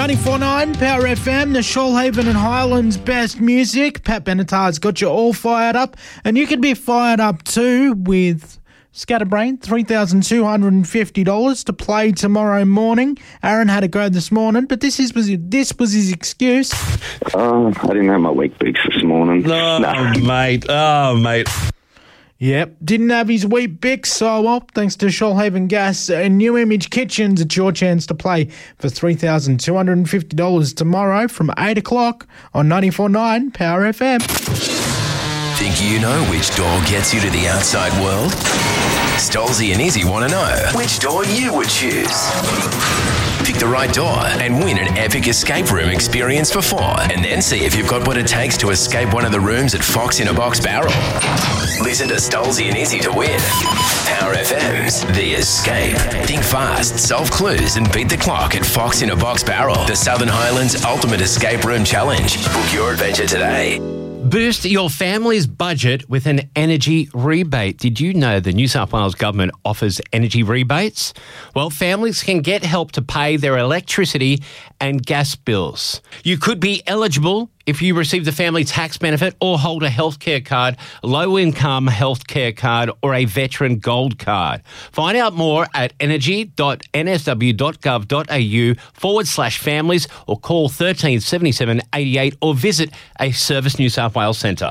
94.9 Power FM, the Shoalhaven and Highlands best music. Pat Benatar's got you all fired up, and you can be fired up too with Scatterbrain, $3,250 to play tomorrow morning. Aaron had a go this morning, but this was his excuse. I didn't have my week beats this morning. Mate. Yep, didn't have his wheat Bix, so well, thanks to Shoalhaven Gas and New Image Kitchens, it's your chance to play for $3,250 tomorrow from 8 o'clock on 94.9 Power FM. Think you know which door gets you to the outside world? Stolzy and Izzy want to know which door you would choose. Pick the right door and win an epic escape room experience for 4, and then see if you've got what it takes to escape one of the rooms at Fox in a Box Barrel. Listen to Stolzy and Izzy to win. Power FM's The Escape. Think fast, solve clues, and beat the clock at Fox in a Box Barrel, the Southern Highlands Ultimate Escape Room Challenge. Book your adventure today. Boost your family's budget with an energy rebate. Did you know the New South Wales government offers energy rebates? Well, families can get help to pay their electricity and gas bills. You could be eligible if you receive the family tax benefit or hold a healthcare card, low-income healthcare card, or a veteran gold card. Find out more at energy.nsw.gov.au/families or call 1377 88 or visit a Service New South Wales centre.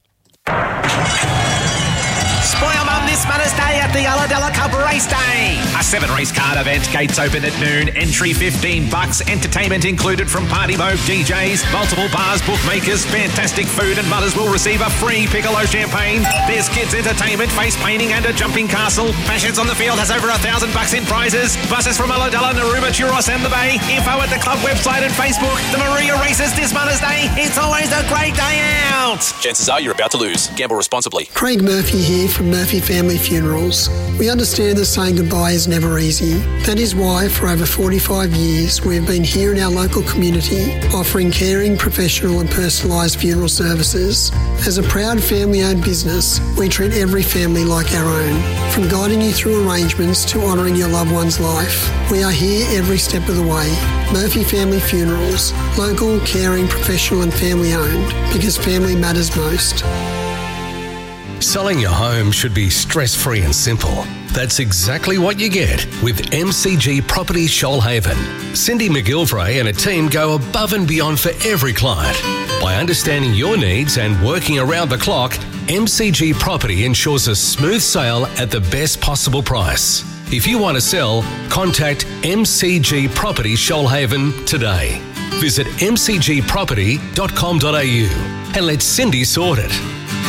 Spoil Mum this Mother's Day at the Ulladulla Cup Race Day. A 7-race card event, gates open at noon, entry $15, entertainment included from Party Mode DJs, multiple bars, bookmakers, fantastic food, and mothers will receive a free Piccolo champagne. There's kids entertainment, face painting and a jumping castle. Passions on the Field has over $1,000 in prizes. Buses from Ulladulla, Narooma, Churros and the Bay. Info at the club website and Facebook. The Maria races this Mother's Day. It's always a great day out. Chances are you're about to lose. Gamble responsibly. Craig Murphy here from Murphy Family Funerals. We understand that saying goodbye is never easy. That is why for over 45 years we've been here in our local community offering caring, professional and personalised funeral services. As a proud family-owned business, we treat every family like our own. From guiding you through arrangements to honouring your loved one's life, we are here every step of the way. Murphy Family Funerals, local, caring, professional and family-owned, because family matters most. Selling your home should be stress-free and simple. That's exactly what you get with MCG Property Shoalhaven. Cindy McGilvray and a team go above and beyond for every client. By understanding your needs and working around the clock, MCG Property ensures a smooth sale at the best possible price. If you want to sell, contact MCG Property Shoalhaven today. Visit mcgproperty.com.au and let Cindy sort it.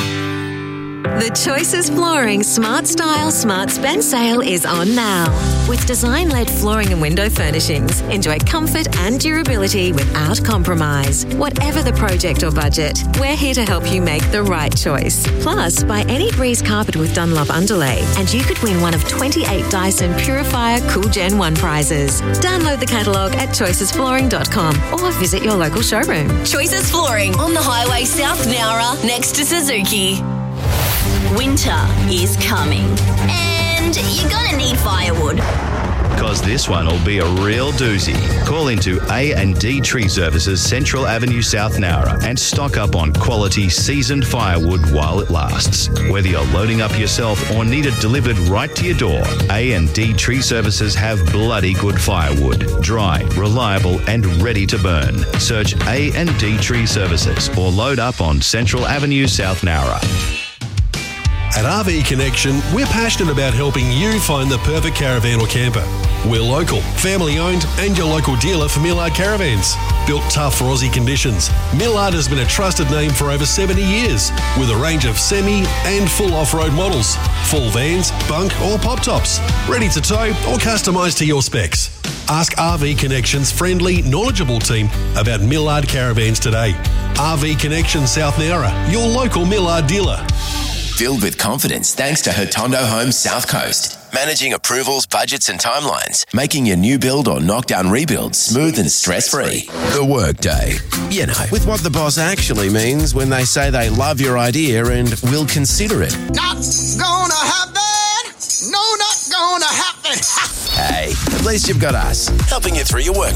The Choices Flooring Smart Style Smart Spend sale is on now. With design-led flooring and window furnishings, enjoy comfort and durability without compromise. Whatever the project or budget, we're here to help you make the right choice. Plus, buy any Breeze carpet with Dunlop underlay and you could win one of 28 Dyson Purifier Cool Gen 1 prizes. Download the catalogue at choicesflooring.com or visit your local showroom. Choices Flooring on the highway South Nowra next to Suzuki. Winter is coming and you're gonna need firewood. Because this one will be a real doozy. Call into A&D Tree Services, Central Avenue, South Nowra, and stock up on quality seasoned firewood while it lasts. Whether you're loading up yourself or need it delivered right to your door, A&D Tree Services have bloody good firewood. Dry, reliable, and ready to burn. Search A&D Tree Services or load up on Central Avenue, South Nowra. At RV Connection, we're passionate about helping you find the perfect caravan or camper. We're local, family-owned, and your local dealer for Millard Caravans. Built tough for Aussie conditions, Millard has been a trusted name for over 70 years, with a range of semi and full off-road models, full vans, bunk or pop-tops, ready to tow or customised to your specs. Ask RV Connection's friendly, knowledgeable team about Millard Caravans today. RV Connection South Nowra, your local Millard dealer. Filled with confidence thanks to Hotondo Homes South Coast. Managing approvals, budgets and timelines. Making your new build or knockdown rebuild smooth and stress-free. The Workday. You know, with what the boss actually means when they say they love your idea and will consider it. Not gonna happen. No, not gonna happen. Hey, at least you've got us, helping you through your work